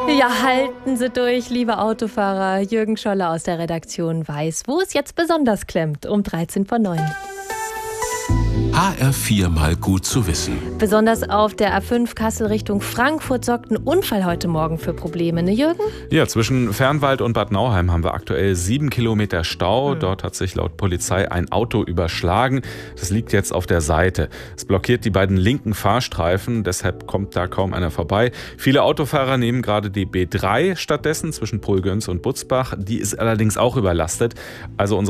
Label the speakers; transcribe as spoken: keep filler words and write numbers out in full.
Speaker 1: Ja, halten Sie durch, liebe Autofahrer. Jürgen Scholler aus der Redaktion weiß, wo es jetzt besonders klemmt, um dreizehn vor neun.
Speaker 2: H R vier mal gut zu wissen.
Speaker 1: Besonders auf der A fünf Kassel Richtung Frankfurt sorgt ein Unfall heute Morgen für Probleme, ne Jürgen?
Speaker 3: Ja, zwischen Fernwald und Bad Nauheim haben wir aktuell sieben Kilometer Stau.
Speaker 1: Hm.
Speaker 3: Dort hat sich laut Polizei ein Auto überschlagen. Das liegt jetzt auf der Seite. Es blockiert die beiden linken Fahrstreifen, deshalb kommt da kaum einer vorbei. Viele Autofahrer nehmen gerade die B drei stattdessen zwischen Polgöns und Butzbach. Die ist allerdings auch überlastet. Also unsere